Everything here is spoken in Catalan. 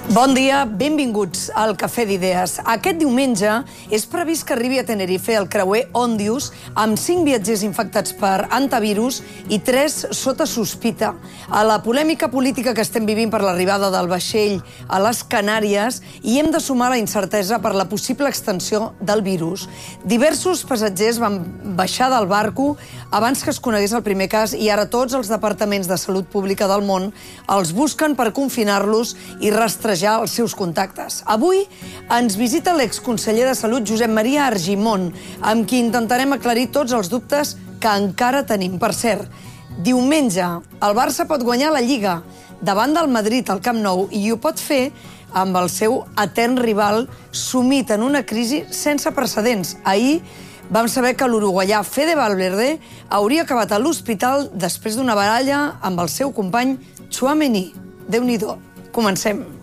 Bon dia, benvinguts al Cafè d'Idees. Aquest diumenge és previst que arribi a Tenerife el creuer Òndius amb 5 viatgers infectats per antivirus i 3 sota sospita. A la polèmica política que estem vivint per l'arribada del vaixell a les Canàries hi hem de sumar la incertesa per la possible extensió del virus. Diversos passatgers van baixar del barco abans que es conegués el primer cas i ara tots els departaments de salut pública del món els busquen per confinar-los i rastrejar els seus contactes. Avui ens visita l'exconseller de Salut, Josep Maria Argimon, amb qui intentarem aclarir tots els dubtes que encara tenim. Per cert, diumenge el Barça pot guanyar la Lliga davant del Madrid al Camp Nou i ho pot fer amb el seu etern rival sumit en una crisi sense precedents. Ahir vam saber que l'uruguaià Fede Valverde hauria acabat a l'hospital després d'una baralla amb el seu company Tchouaméni. Déu-n'hi-do. Comencem.